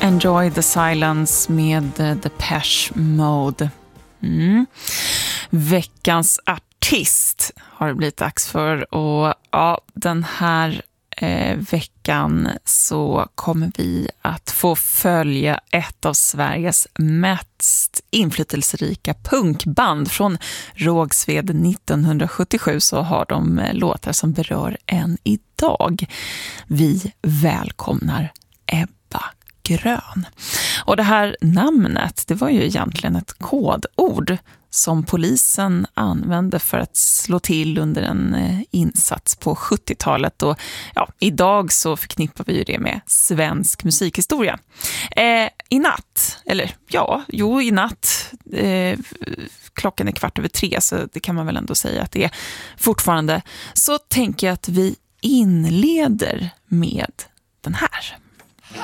Enjoy the Silence med Depeche Mode. Veckans artist har det blivit dags för, och ja, den här veckan så kommer vi att få följa ett av Sveriges mest inflytelserika punkband. Från Rågsved 1977 så har de låtar som berör än idag. Vi välkomnar Ebba Grön. Och det här namnet, det var ju egentligen ett kodord som polisen använde för att slå till under en insats på 70-talet. Och ja, idag så förknippar vi ju det med svensk musikhistoria. I natt, i natt, klockan är 2:15, så det kan man väl ändå säga att det är fortfarande. Så tänker jag att vi inleder med den här.